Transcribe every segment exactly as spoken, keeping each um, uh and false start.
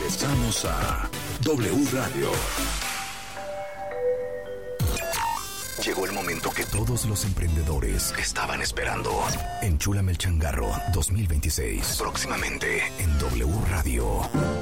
Regresamos a W Radio. Llegó el momento que todos los emprendedores estaban esperando. Enchúlame el changarro dos mil veintiséis. Próximamente en W Radio.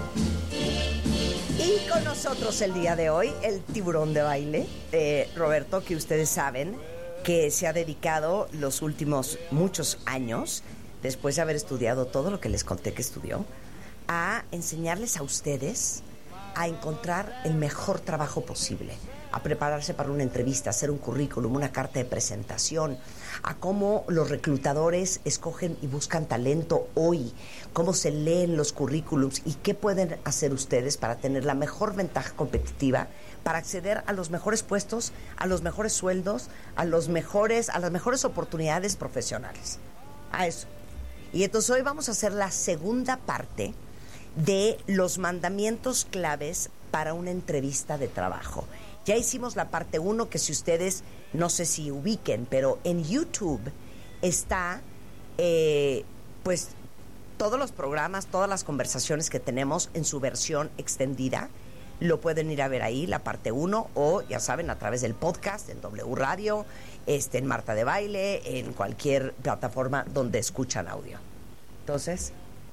Y con nosotros el día de hoy, el tiburón de baile, eh, Roberto, que ustedes saben que se ha dedicado los últimos muchos años, después de haber estudiado todo lo que les conté que estudió, a enseñarles a ustedes a encontrar el mejor trabajo posible, a prepararse para una entrevista, a hacer un currículum, una carta de presentación, a cómo los reclutadores escogen y buscan talento hoy, cómo se leen los currículums y qué pueden hacer ustedes para tener la mejor ventaja competitiva, para acceder a los mejores puestos, a los mejores sueldos, a los mejores, a las mejores oportunidades profesionales. A eso. Y entonces hoy vamos a hacer la segunda parte de los mandamientos claves para una entrevista de trabajo. Ya hicimos la parte uno, que si ustedes, no sé si ubiquen, pero en YouTube está, eh, pues, todos los programas, todas las conversaciones que tenemos en su versión extendida. Lo pueden ir a ver ahí, la parte uno, o ya saben, a través del podcast, en W Radio, este, en Marta de Baile, en cualquier plataforma donde escuchan audio. Entonces,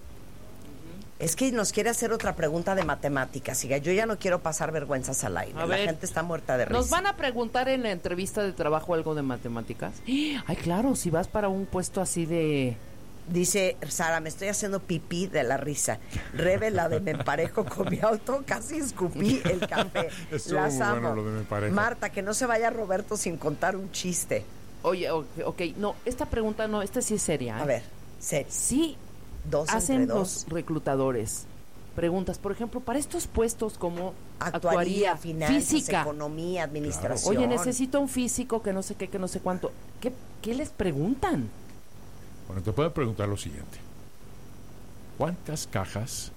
es que nos quiere hacer otra pregunta de matemáticas. Y yo ya no quiero pasar vergüenzas al aire. A la ver, gente está muerta de risa. ¿Nos van a preguntar en la entrevista de trabajo algo de matemáticas? Ay, claro, si vas para un puesto así de... Dice Sara, me estoy haciendo pipí de la risa. Rebe, la de me emparejo con mi auto, casi escupí el café. Las amo. Bueno, lo de me emparejo. Marta, que no se vaya Roberto sin contar un chiste. Oye, ok, okay. No, esta pregunta no, esta sí es seria. ¿eh? A ver, seria. Sí, dos hacen entre dos. Los reclutadores preguntas, por ejemplo, para estos puestos como actuaría, actuaría finanzas, física, economía, administración. Claro. Oye, necesito un físico que no sé qué, que no sé cuánto. ¿Qué, qué les preguntan? Bueno, te puedo preguntar lo siguiente. ¿Cuántas cajas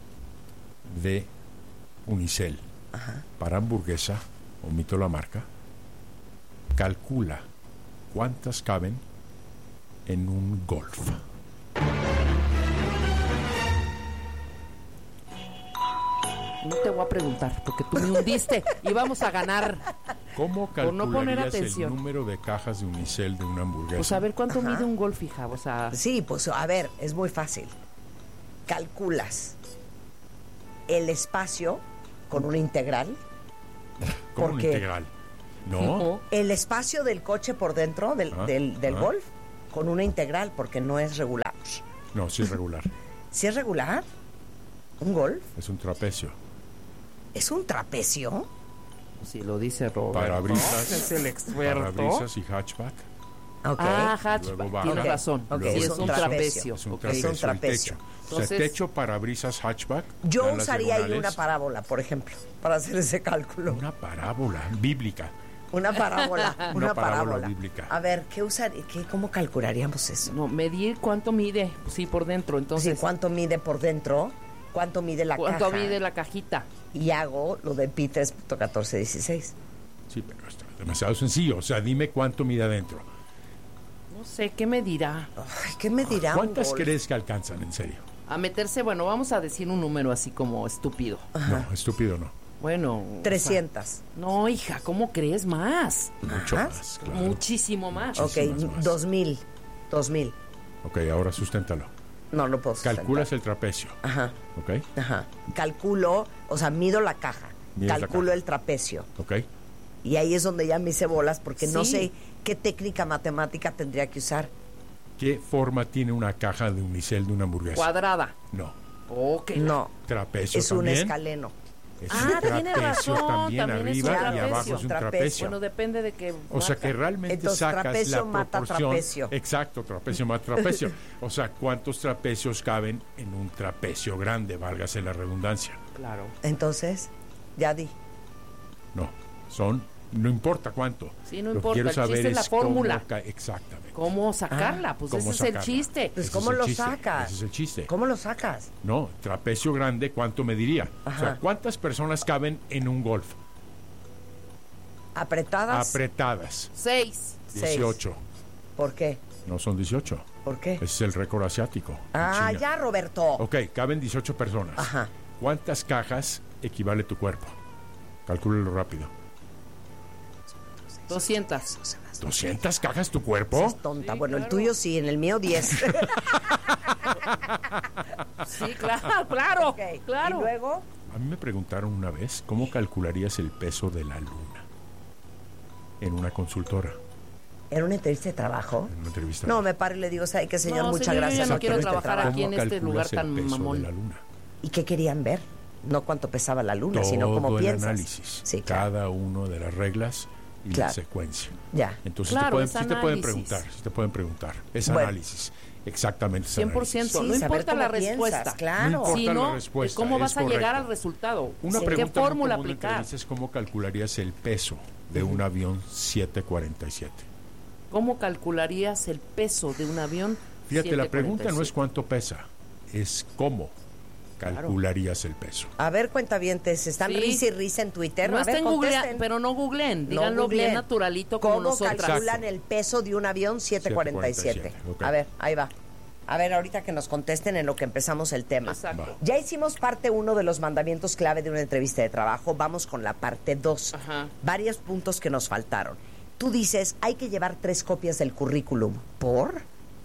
de Unicel Ajá. para hamburguesa, omito la marca, calcula cuántas caben en un Golf? No te voy a preguntar, porque tú me hundiste y vamos a ganar. ¿Cómo calcularías no poner atención. el número de cajas de Unicel de una hamburguesa? Pues a ver, ¿cuánto Ajá. mide un Golf, hija? O sea... Sí, pues a ver, es muy fácil. Calculas el espacio con una integral. ¿Cómo una integral? No. El espacio del coche por dentro del, ah, del, del ah. Golf con una integral, porque no es regular. No, sí es regular. ¿Sí es regular? ¿Un Golf? Es un trapecio. ¿Es un trapecio? Sí, lo dice Roberto. Parabrisas. Es el experto. Parabrisas y hatchback. Okay. Ah, hatchback. Tiene okay. razón. Okay. Sí, es, es un trapecio. Es un okay. trapecio. Es un trapecio. Entonces, o sea, techo, parabrisas, hatchback. Yo usaría ahí una parábola, por ejemplo, para hacer ese cálculo. Una parábola bíblica. Una parábola, una, una parábola, parábola bíblica. A ver, ¿qué usar, qué, ¿cómo calcularíamos eso? No, medir cuánto mide, sí, por dentro, entonces. Sí, cuánto mide por dentro, cuánto mide la ¿Cuánto caja. ¿Cuánto mide la cajita? Y hago lo de pi tres punto catorce dieciséis. Sí, pero esto es demasiado sencillo. O sea, dime cuánto mide adentro. No sé, ¿qué me dirá? Ay, ¿qué me dirá? ¿Cuántas crees que alcanzan, en serio? A meterse, bueno, vamos a decir un número así como estúpido. Ajá. No, estúpido no. Bueno, trescientas. O sea, no, hija, ¿cómo crees? Más. Mucho ¿Más? más, claro. Muchísimo más. Ok, dos mil. Dos mil. Ok, ahora susténtalo. No, no puedo sustentar. Calculas el trapecio. Ajá. Ok. Ajá. Calculo, o sea, mido la caja. Mides calculo la caja. El trapecio. Ok. Y ahí es donde ya me hice bolas porque sí. no sé qué técnica matemática tendría que usar. ¿Qué forma tiene una caja de Unicel de una hamburguesa? Cuadrada. No. Ok. No. Trapecio es también. un escaleno. Es ah, un tiene razón. También, también arriba es y abajo es un trapecio. trapecio. Bueno, depende de qué. O sea que realmente Entonces, sacas trapecio la mata proporción. Trapecio. Exacto, trapecio mata trapecio. O sea, ¿cuántos trapecios caben en un trapecio grande? Válgase la redundancia. Claro. Entonces, ya di. No, son, no importa cuánto. Sí, no Lo importa. quiero el saber chiste es la fórmula. Ca- exactamente. ¿Cómo sacarla? Ah, pues ¿cómo ese sacarla? es el chiste. Pues Ese ¿cómo es el lo chiste. sacas? Ese es el chiste. ¿Cómo lo sacas? No, trapecio grande, ¿cuánto mediría? Ajá. O sea, ¿cuántas personas caben en un Golf? ¿Apretadas? Apretadas. Seis. dieciocho. Seis. ¿Por qué? No son dieciocho. ¿Por qué? Ese es el récord asiático. Ah, ya, Roberto. Ok, caben dieciocho personas. Ajá. ¿Cuántas cajas equivale tu cuerpo? Calcúlalo rápido. doscientas. ¿doscientas cajas tu cuerpo? Es tonta. Sí, bueno, claro. el tuyo sí, en el mío diez. Sí, claro, claro, Ok, claro. Y luego, A mí me preguntaron una vez, ¿cómo calcularías el peso de la luna? En una consultora, ¿era una entrevista de trabajo? en una entrevista. No, me paro y le digo, ¿sabe qué, señor? No, Muchas señor, yo ya gracias. no aquí quiero en este trabajar trabajo. aquí en ¿Cómo este lugar calculas tan el peso mamón? de la luna? ¿Y qué querían ver? No cuánto pesaba la luna, sino Todo cómo el piensas. análisis, Sí, claro. cada uno de las reglas y Claro. la secuencia. Ya. Entonces Claro, te pueden, es sí te pueden análisis. preguntar, sí te pueden preguntar. Es Bueno. análisis, exactamente. es cien por ciento. análisis. Sí, No saber importa cómo la piensas, respuesta. claro. No importa sino la respuesta, cómo es vas a llegar correcto. al resultado. Una ¿Qué pregunta muy fórmula común en aplicar? entrevistas es cómo calcularías el peso de un avión siete cuarenta y siete. ¿Cómo calcularías el peso de un avión? Fíjate, la pregunta no es siete cuarenta y siete? cuánto pesa, es cómo calcularías el peso. A ver, cuentavientes, están Sí. risa y risa en Twitter. No a ver, estén googleando, contesten. pero no googleen. No Díganlo googleen. bien naturalito como ¿Cómo nosotras. calculan Exacto. el peso de un avión siete cuarenta y siete? siete cuarenta y siete, ok. A ver, ahí va. A ver, ahorita que nos contesten en lo que empezamos el tema. Exacto. Va. Ya hicimos parte uno de los mandamientos clave de una entrevista de trabajo. Vamos con la parte dos. Ajá. Varios puntos que nos faltaron. Tú dices, hay que llevar tres copias del currículum. ¿Por?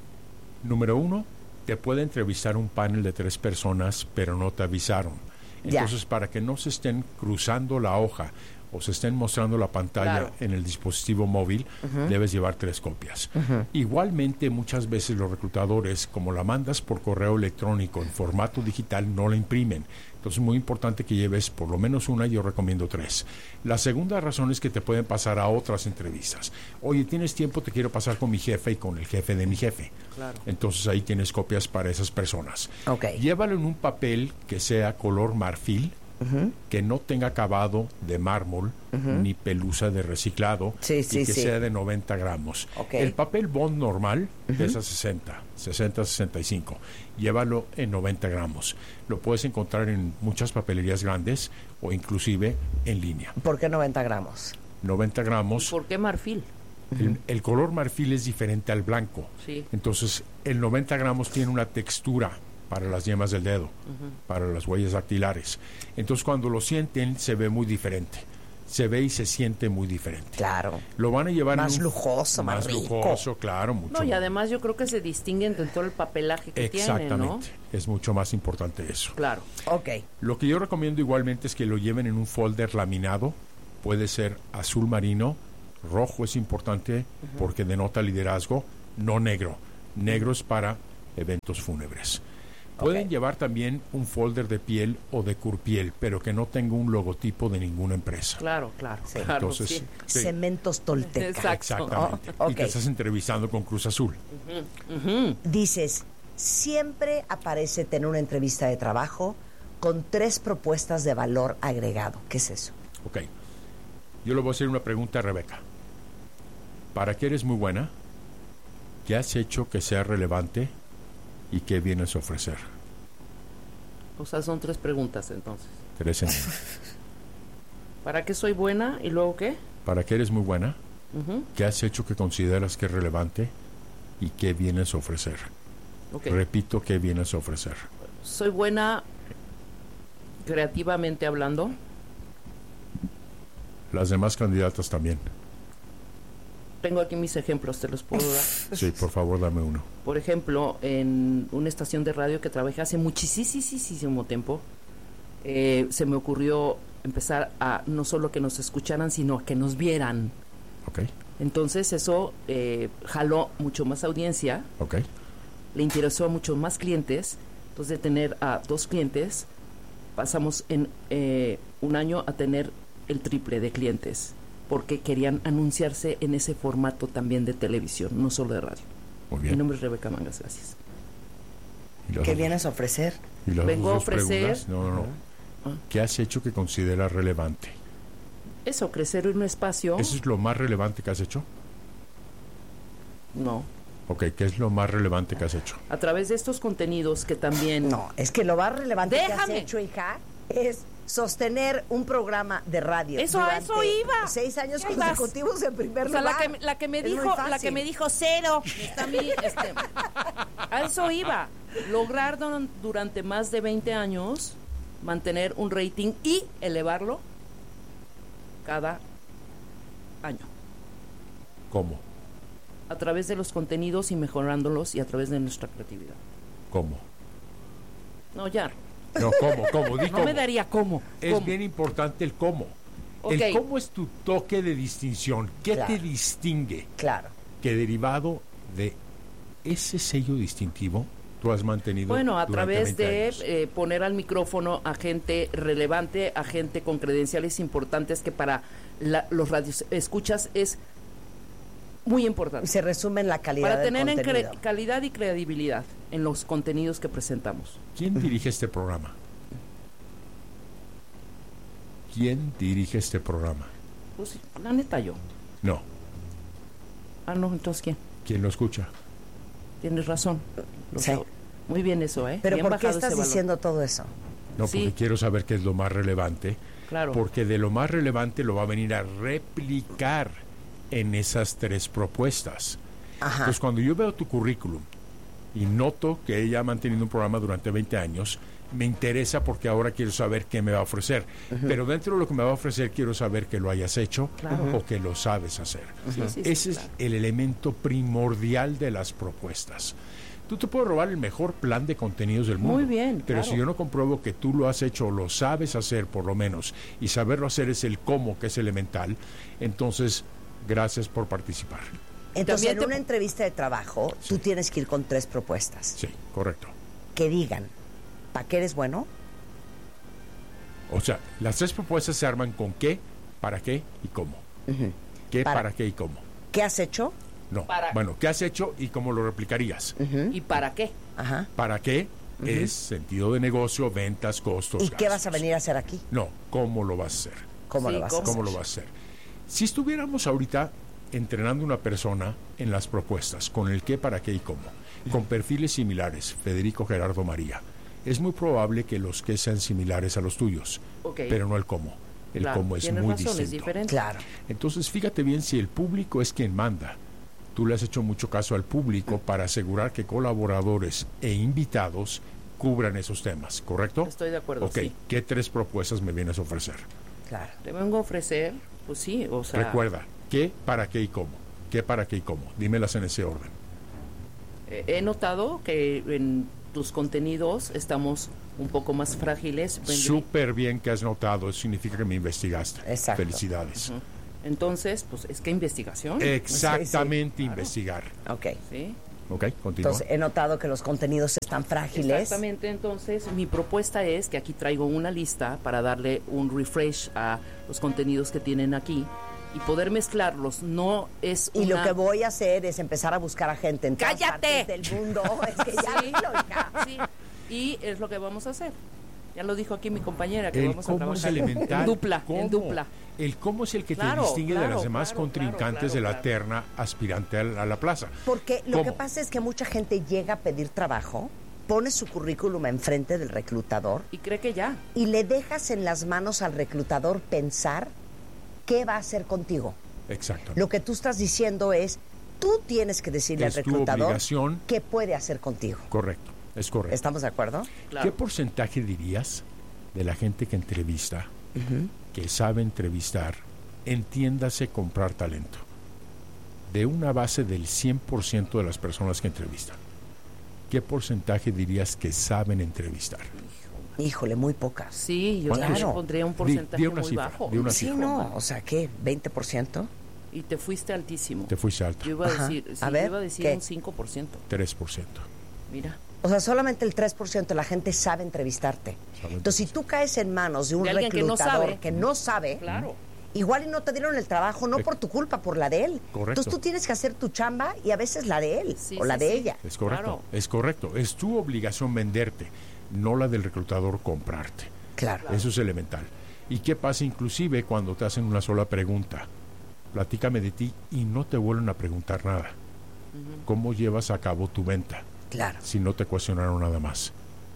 Número uno, te puede entrevistar un panel de tres personas, pero no te avisaron. Ya. Entonces, para que no se estén cruzando la hoja o se estén mostrando la pantalla Claro. en el dispositivo móvil, debes llevar tres copias. Igualmente, muchas veces los reclutadores, como la mandas por correo electrónico en formato digital, no la imprimen. Entonces, es muy importante que lleves por lo menos una, yo recomiendo tres. La segunda razón es que te pueden pasar a otras entrevistas. Oye, ¿tienes tiempo? Te quiero pasar con mi jefe y con el jefe de mi jefe. Claro. Entonces, ahí tienes copias para esas personas. Ok. Llévalo en un papel que sea color marfil, que no tenga acabado de mármol ni pelusa de reciclado, Sí, sí, y que sí. sea de noventa gramos. Ok. El papel bond normal pesa sesenta, sesenta, sesenta y cinco. Llévalo en noventa gramos. Lo puedes encontrar en muchas papelerías grandes o inclusive en línea. ¿Por qué noventa gramos? noventa gramos. ¿Por qué marfil? El, el color marfil es diferente al blanco. Sí. Entonces, el noventa gramos tiene una textura para las yemas del dedo, para las huellas dactilares. Entonces, cuando lo sienten, se ve muy diferente. Se ve y se siente muy diferente. Claro. Lo van a llevar Más en un- lujoso, más rico. lujoso, claro, mucho. No, y más. además yo creo que se distinguen de todo el papelaje que tienen, ¿no? Exactamente. Es mucho más importante eso. Claro. Ok. Lo que yo recomiendo igualmente es que lo lleven en un folder laminado. Puede ser azul marino, rojo es importante porque denota liderazgo, no negro. Negro es para eventos fúnebres. Pueden Ok. llevar también un folder de piel o de curpiel, pero que no tenga un logotipo de ninguna empresa. Claro, claro. claro, Entonces, sí. sí, Cementos Tolteca. Exacto. exactamente. Oh, ok. Y te estás entrevistando con Cruz Azul. Dices, siempre aparece tener una entrevista de trabajo con tres propuestas de valor agregado. ¿Qué es eso? Ok. Yo le voy a hacer una pregunta a Rebeca. ¿Para qué eres muy buena? ¿Qué has hecho que sea relevante? ¿Y qué vienes a ofrecer? O sea, son tres preguntas entonces. Tres en una. ¿Para qué soy buena y luego qué? ¿Para qué eres muy buena? Ujú. ¿Qué has hecho que consideras que es relevante? ¿Y qué vienes a ofrecer? Ok. Repito, ¿qué vienes a ofrecer? Soy buena creativamente hablando. Las demás candidatas también. Tengo aquí mis ejemplos, te los puedo dar. Sí, por favor, dame uno. Por ejemplo, en una estación de radio que trabajé hace muchísimo tiempo, eh, se me ocurrió empezar a no solo que nos escucharan, sino a que nos vieran. ¿Ok? Entonces eso eh, jaló mucho más audiencia, ¿Ok? le interesó a muchos más clientes. Entonces, de tener a dos clientes, pasamos en eh, un año a tener el triple de clientes, porque querían anunciarse en ese formato también de televisión, no solo de radio. Muy Mi bien. nombre es Rebeca Mangas, gracias. ¿Y las ¿Qué otras- vienes a ofrecer? y las Vengo a otras ofrecer- preguntas? No, no, no. Ah. ¿Qué has hecho que consideras relevante? Eso, crecer en un espacio, ¿Eso es lo más relevante que has hecho? no. Ok, ¿qué es lo más relevante que has hecho? A través de estos contenidos que también... No, es que lo más relevante que Déjame. has hecho, hija, es sostener un programa de radio. Eso, a durante eso iba. Seis años ¿Qué vas? consecutivos en primer O sea, la lugar. que, la que me Es muy dijo, la fácil. que me dijo cero. Está mi, este, a eso iba. Lograr don- durante más de veinte años mantener un rating y elevarlo cada año. ¿Cómo? A través de los contenidos y mejorándolos y a través de nuestra creatividad. ¿Cómo? No, ya. No, ¿cómo? ¿Cómo? Di No cómo. me daría cómo. Es ¿Cómo? bien importante el cómo. Ok. El cómo es tu toque de distinción. ¿Qué Claro. te distingue? Claro. Que derivado de ese sello distintivo tú has mantenido Bueno, a durante través veinte de años. eh, poner al micrófono a gente relevante, a gente con credenciales importantes que para la, los radios escuchas es muy importante. Se resume en la calidad Para del tener en contenido. cre- calidad y credibilidad en los contenidos que presentamos. ¿Quién dirige este programa? ¿Quién dirige este programa? Pues la neta yo. No. Ah, no, entonces ¿quién? ¿Quién lo escucha? Tienes razón. Lo Sí. sé. Muy bien eso, ¿eh? Pero Bien ¿por qué bajado estás ese valor. diciendo todo eso? No, Sí. porque quiero saber qué es lo más relevante. Claro. Porque de lo más relevante lo va a venir a replicar en esas tres propuestas. Ajá. Entonces, cuando yo veo tu currículum y noto que ella ha mantenido un programa durante veinte años, me interesa porque ahora quiero saber qué me va a ofrecer. Pero dentro de lo que me va a ofrecer, quiero saber que lo hayas hecho Claro. o que lo sabes hacer. Sí, sí, sí, Ese claro. es el elemento primordial de las propuestas. Tú te puedes robar el mejor plan de contenidos del mundo. Muy bien, Pero claro. si yo no compruebo que tú lo has hecho o lo sabes hacer por lo menos, y saberlo hacer es el cómo, que es elemental, entonces, gracias por participar. Entonces, También en te- una entrevista de trabajo, tú tienes que ir con tres propuestas. Sí, correcto. Que digan, ¿para qué eres bueno? O sea, las tres propuestas se arman con qué, para qué y cómo. ¿Qué, Para- para. qué y cómo? ¿Qué has hecho? No. Para- Bueno, ¿qué has hecho y cómo lo replicarías? ¿Y para qué? Ajá. ¿Para qué? Es sentido de negocio, ventas, costos, ¿Y qué vas a gastos. venir a hacer aquí? No, ¿cómo lo vas a hacer? ¿Cómo Sí, lo vas a ¿cómo? hacer? ¿Cómo lo vas a hacer? Si estuviéramos ahorita entrenando una persona en las propuestas, con el qué, para qué y cómo, con perfiles similares, Federico, Gerardo, María, es muy probable que los qué sean similares a los tuyos, Ok. pero no el cómo. El Claro, cómo es tienes muy razón, es distinto. diferente. Claro. Entonces, fíjate bien si el público es quien manda. Tú le has hecho mucho caso al público para asegurar que colaboradores e invitados cubran esos temas, ¿correcto? Estoy de acuerdo, Ok, sí. ¿qué tres propuestas me vienes a ofrecer? Claro. Te vengo a ofrecer, pues sí, o sea... Recuerda, ¿qué, para qué y cómo? ¿Qué, para qué y cómo? Dímelas en ese orden. eh, he notado que en tus contenidos estamos un poco más frágiles. Benjamin. Súper bien que has notado, eso significa que me investigaste. Exacto. Felicidades. Entonces, pues es que investigación. Exactamente, Sí, sí, investigar. Ok. ¿Sí? Ok, continúa. Entonces, he notado que los contenidos están frágiles. Exactamente, entonces mi propuesta es que aquí traigo una lista para darle un refresh a los contenidos que tienen aquí y poder mezclarlos. No es Y una... lo que voy a hacer es empezar a buscar a gente en todas ¡Cállate! partes del mundo. Es que ya Sí, dilo, hija. sí, y es lo que vamos a hacer. Ya lo dijo aquí mi compañera, que El vamos a cómo es trabajar elemental. en dupla, ¿Cómo? en dupla. El cómo es el que Claro, te distingue de claro, las demás claro, contrincantes claro, de la claro. terna aspirante a la, a la plaza. Porque lo ¿Cómo? que pasa es que mucha gente llega a pedir trabajo, pone su currículum enfrente del reclutador Y cree que ya. y le dejas en las manos al reclutador pensar qué va a hacer contigo. Exacto. Lo que tú estás diciendo es, tú tienes que decirle Es al tu reclutador obligación. qué puede hacer contigo. Correcto, es correcto. ¿Estamos de acuerdo? Claro. ¿Qué porcentaje dirías de la gente que entrevista, que sabe entrevistar, entiéndase comprar talento? De una base del cien por ciento de las personas que entrevistan, ¿qué porcentaje dirías que saben entrevistar? Híjole, muy pocas. Sí, yo Claro. también pondría un Di- porcentaje di una muy cifra, bajo. di una Sí, cifra. no, o sea, ¿qué? ¿veinte por ciento? Y te fuiste altísimo. Te fuiste alto, Yo iba a Ajá. decir, sí, A yo ver, iba a decir ¿qué? un cinco por ciento. tres por ciento. Mira. O sea, solamente el tres por ciento de la gente sabe entrevistarte. Sabe Entonces, si tú caes en manos de un De alguien que no reclutador sabe. que no sabe, Claro. igual y no te dieron el trabajo, no Eh, por tu culpa, por la de él. correcto. Entonces, tú tienes que hacer tu chamba y a veces la de él Sí, o la sí, de sí. ella. Es correcto, Claro. es correcto. Es tu obligación venderte, no la del reclutador comprarte. Claro. Eso es elemental. ¿Y qué pasa inclusive cuando te hacen una sola pregunta? Platícame de ti y no te vuelven a preguntar nada. ¿Cómo llevas a cabo tu venta Claro. si no te cuestionaron nada más?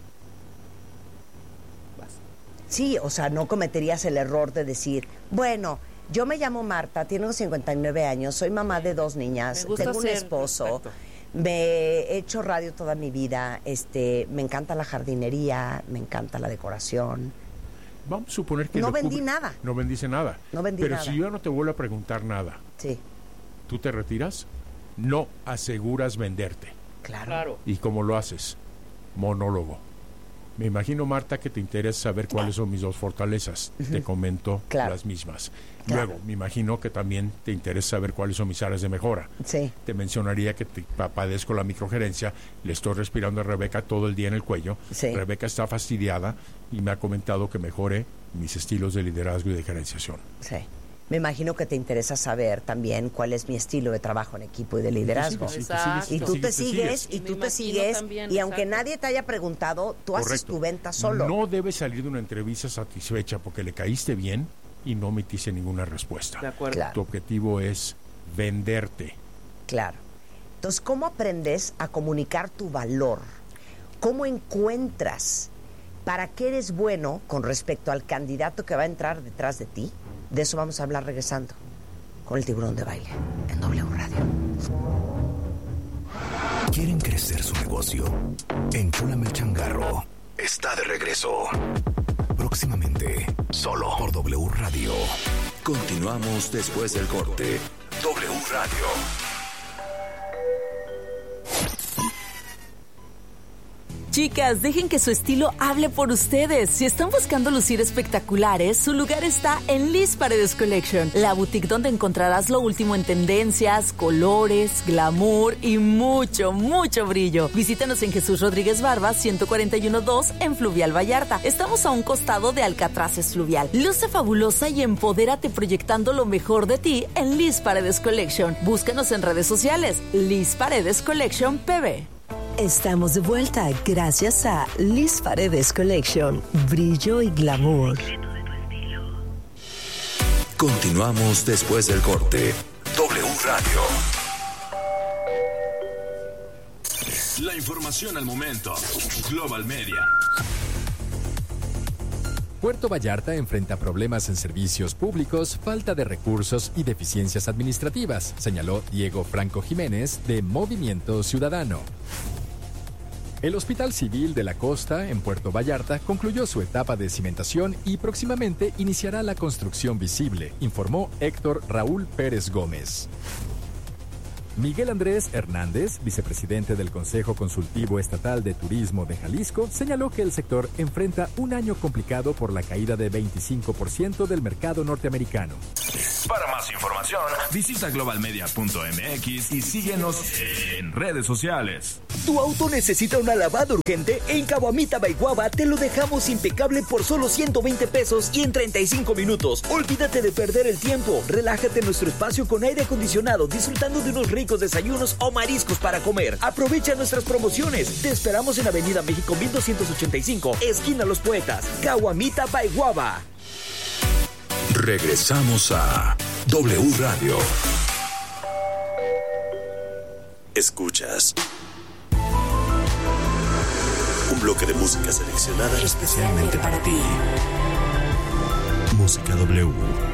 Vas. Sí, o sea, no cometerías el error de decir, bueno, yo me llamo Marta, tengo cincuenta y nueve años, soy mamá de dos niñas, Me gusta tengo un ser esposo, perfecto. me he hecho radio toda mi vida, este, me encanta la jardinería, me encanta la decoración. Vamos a suponer que... No lo vendí cubre- nada. No vendiste nada. No vendí Pero nada. si yo no te vuelvo a preguntar nada, Sí, ¿tú te retiras? No aseguras venderte. claro. Claro. ¿Y cómo lo haces? Monólogo. Me imagino, Marta, que te interesa saber cuáles son mis dos fortalezas. Te comento Claro. las mismas. Claro. Luego, me imagino que también te interesa saber cuáles son mis áreas de mejora. Sí, Te mencionaría que te, pa- padezco la microgerencia, le estoy respirando a Rebeca todo el día en el cuello. Sí. Rebeca está fastidiada y me ha comentado que mejore mis estilos de liderazgo y de gerenciación. sí. Me imagino que te interesa saber también cuál es mi estilo de trabajo en equipo y de liderazgo. Sí, te Exacto. sigues, Y tú te sigues, Y y me tú te imagino sigues, también, y aunque exacto. nadie te haya preguntado, tú haces Correcto. tu venta solo. No debes salir de una entrevista satisfecha porque le caíste bien y no metiste ninguna respuesta. De acuerdo. Claro. Tu objetivo es venderte. Claro. Entonces, ¿cómo aprendes a comunicar tu valor? ¿Cómo encuentras para qué eres bueno con respecto al candidato que va a entrar detrás de ti? De eso vamos a hablar regresando con el Tiburón de Baile en W Radio. ¿Quieren crecer su negocio? Enchúlame el changarro. Está de regreso. Próximamente, solo por W Radio. Continuamos después del corte. W Radio. Chicas, dejen que su estilo hable por ustedes. Si están buscando lucir espectaculares, su lugar está en Liz Paredes Collection, la boutique donde encontrarás lo último en tendencias, colores, glamour y mucho, mucho brillo. Visítanos en Jesús Rodríguez Barba, ciento cuarenta y uno dos en Fluvial Vallarta. Estamos a un costado de Alcatraces Fluvial. Luce fabulosa y empodérate proyectando lo mejor de ti en Liz Paredes Collection. Búscanos en redes sociales, Liz Paredes Collection P B. Estamos de vuelta gracias a Liz Paredes Collection, brillo y glamour. Continuamos después del corte. W Radio. La información al momento. Global Media. Puerto Vallarta enfrenta problemas en servicios públicos, falta de recursos y deficiencias administrativas, señaló Diego Franco Jiménez de Movimiento Ciudadano. El Hospital Civil de la Costa, en Puerto Vallarta, concluyó su etapa de cimentación y próximamente iniciará la construcción visible, informó Héctor Raúl Pérez Gómez. Miguel Andrés Hernández, vicepresidente del Consejo Consultivo Estatal de Turismo de Jalisco, señaló que el sector enfrenta un año complicado por la caída de veinticinco por ciento del mercado norteamericano. Para más información, visita global media punto m x y síguenos en redes sociales. ¿Tu auto necesita una lavada urgente? En Caguamita Baiguaba te lo dejamos impecable por solo ciento veinte pesos y en treinta y cinco minutos. Olvídate de perder el tiempo. Relájate en nuestro espacio con aire acondicionado, disfrutando de unos ricos desayunos o mariscos para comer. Aprovecha nuestras promociones. Te esperamos en Avenida México mil doscientos ochenta y cinco, esquina Los Poetas. Caguamita Baiguaba. Regresamos a W Radio. Escuchas un bloque de música seleccionada especialmente para ti. Música W.